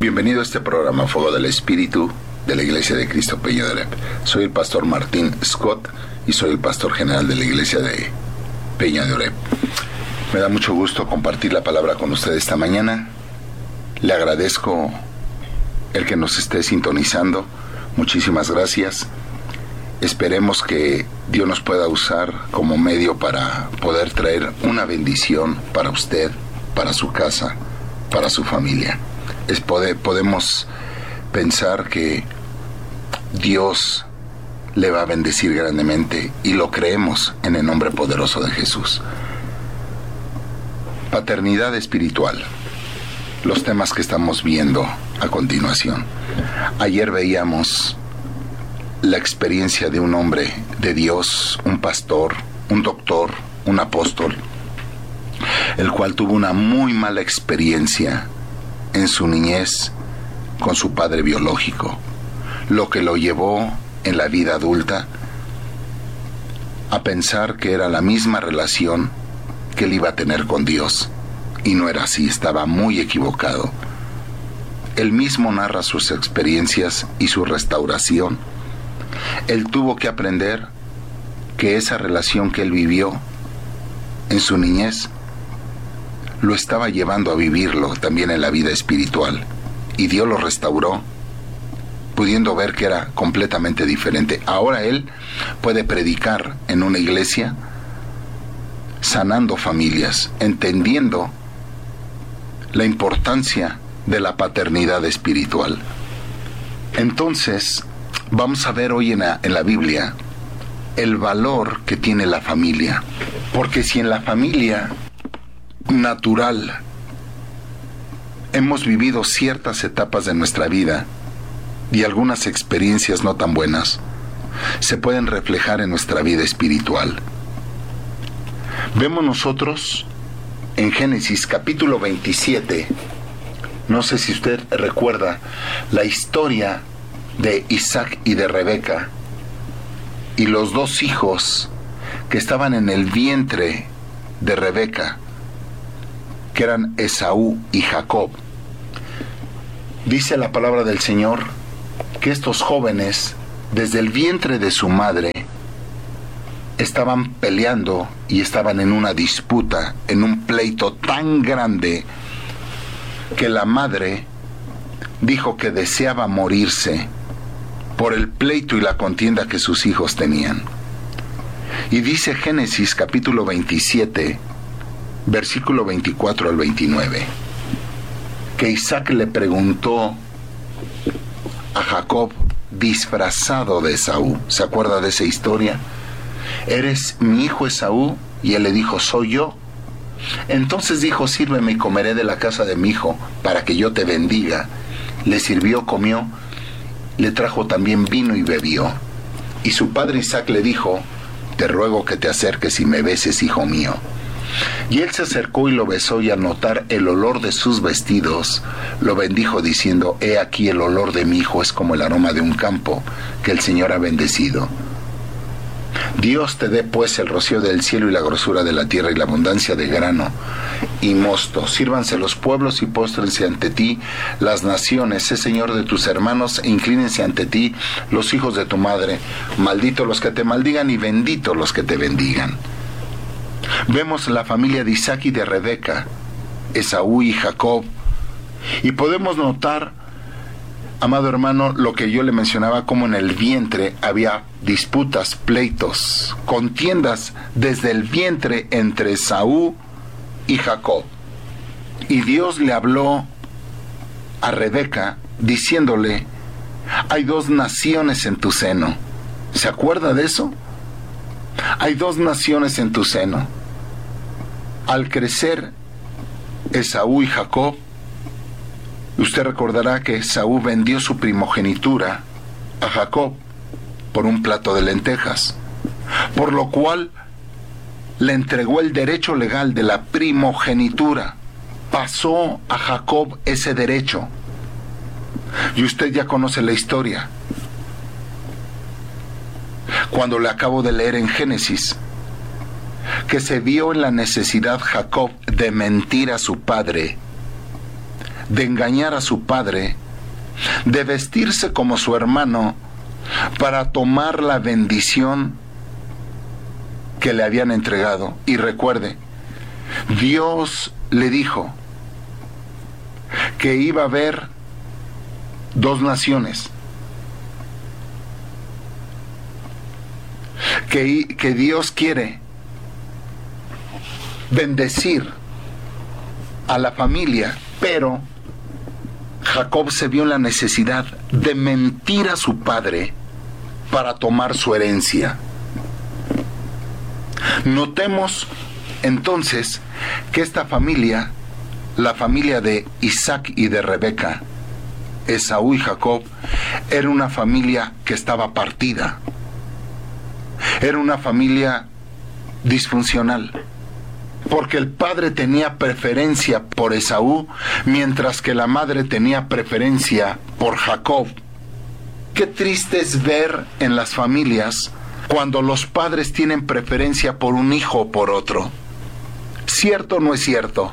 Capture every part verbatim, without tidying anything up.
Bienvenido a este programa Fuego del Espíritu de la Iglesia de Cristo Peña de Oreb. Soy el pastor Martín Scott y soy el pastor general de la Iglesia de Peña de Oreb. Me da mucho gusto compartir la palabra con usted esta mañana. Le agradezco el que nos esté sintonizando. Muchísimas gracias. Esperemos que Dios nos pueda usar como medio para poder traer una bendición para usted, para su casa, para su familia. Es poder, podemos pensar que Dios le va a bendecir grandemente y lo creemos en el nombre poderoso de Jesús. Paternidad espiritual. Los temas que estamos viendo a continuación. Ayer veíamos la experiencia de un hombre de Dios, un pastor, un doctor, un apóstol, el cual tuvo una muy mala experiencia en su niñez con su padre biológico, lo que lo llevó en la vida adulta a pensar que era la misma relación que él iba a tener con Dios, y no era así, estaba muy equivocado. Él mismo narra sus experiencias y su restauración. Él tuvo que aprender que esa relación que él vivió en su niñez lo estaba llevando a vivirlo también en la vida espiritual, y Dios lo restauró, pudiendo ver que era completamente diferente. Ahora él puede predicar en una iglesia, sanando familias, entendiendo la importancia de la paternidad espiritual. Entonces, vamos a ver hoy en la, en la Biblia el valor que tiene la familia, porque si en la familia natural hemos vivido ciertas etapas de nuestra vida y algunas experiencias no tan buenas, se pueden reflejar en nuestra vida espiritual. Vemos nosotros en Génesis capítulo veintisiete, no sé si usted recuerda la historia de Isaac y de Rebeca y los dos hijos que estaban en el vientre de Rebeca, que eran Esaú y Jacob. Dice la palabra del Señor que estos jóvenes, desde el vientre de su madre, estaban peleando y estaban en una disputa, en un pleito tan grande que la madre dijo que deseaba morirse por el pleito y la contienda que sus hijos tenían. Y dice Génesis capítulo veintisiete, versículo veinticuatro al veintinueve, que Isaac le preguntó a Jacob, disfrazado de Esaú. ¿Se acuerda de esa historia? ¿Eres mi hijo Esaú? Y él le dijo, soy yo. Entonces dijo, sírveme y comeré de la casa de mi hijo, para que yo te bendiga. Le sirvió, comió, le trajo también vino y bebió. Y su padre Isaac le dijo, te ruego que te acerques y me beses, hijo mío. Y él se acercó y lo besó, y al notar el olor de sus vestidos, lo bendijo diciendo, he aquí el olor de mi hijo es como el aroma de un campo que el Señor ha bendecido. Dios te dé pues el rocío del cielo y la grosura de la tierra y la abundancia de grano y mosto. Sírvanse los pueblos y póstrense ante ti las naciones. Sé Señor de tus hermanos e inclínense ante ti los hijos de tu madre. Maldito los que te maldigan y bendito los que te bendigan. Vemos la familia de Isaac y de Rebeca, Esaú y Jacob, y podemos notar, amado hermano, lo que yo le mencionaba, como en el vientre había disputas, pleitos, contiendas desde el vientre entre Esaú y Jacob. Y Dios le habló a Rebeca diciéndole, hay dos naciones en tu seno. ¿Se acuerda de eso? Hay dos naciones en tu seno. Al crecer Esaú y Jacob, usted recordará que Esaú vendió su primogenitura a Jacob por un plato de lentejas, por lo cual le entregó el derecho legal de la primogenitura. Pasó a Jacob ese derecho. Y usted ya conoce la historia. Cuando le acabo de leer en Génesis, que se vio en la necesidad Jacob de mentir a su padre, de engañar a su padre, de vestirse como su hermano para tomar la bendición que le habían entregado. Y recuerde, Dios le dijo que iba a haber dos naciones, que, que Dios quiere bendecir a la familia, pero Jacob se vio en la necesidad de mentir a su padre para tomar su herencia. Notemos entonces que esta familia, la familia de Isaac y de Rebeca, Esaú y Jacob, era una familia que estaba partida. Era una familia disfuncional, porque el padre tenía preferencia por Esaú, mientras que la madre tenía preferencia por Jacob. Qué triste es ver en las familias cuando los padres tienen preferencia por un hijo o por otro. ¿Cierto o no es cierto?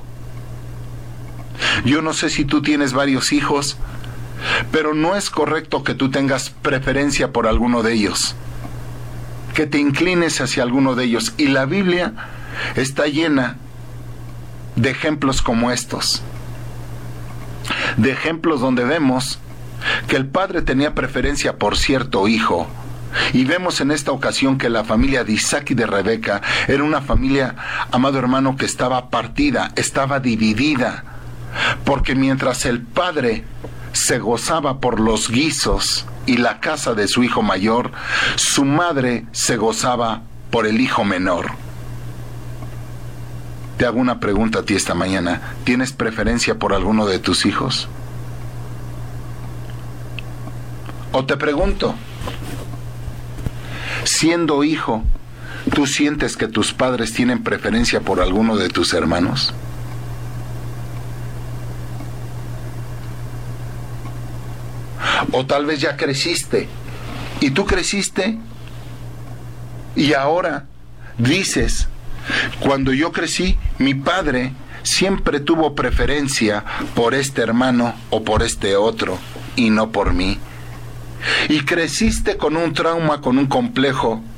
Yo no sé si tú tienes varios hijos, pero no es correcto que tú tengas preferencia por alguno de ellos, que te inclines hacia alguno de ellos. Y la Biblia está llena de ejemplos como estos, de ejemplos donde vemos que el padre tenía preferencia por cierto hijo. Y vemos en esta ocasión que la familia de Isaac y de Rebeca era una familia, amado hermano, que estaba partida, estaba dividida, porque mientras el padre se gozaba por los guisos y la casa de su hijo mayor, su madre se gozaba por el hijo menor. Te hago una pregunta a ti esta mañana. ¿Tienes preferencia por alguno de tus hijos? O te pregunto, siendo hijo, ¿tú sientes que tus padres tienen preferencia por alguno de tus hermanos? O tal vez ya creciste, y tú creciste, y ahora dices, cuando yo crecí, mi padre siempre tuvo preferencia por este hermano o por este otro, y no por mí. Y creciste con un trauma, con un complejo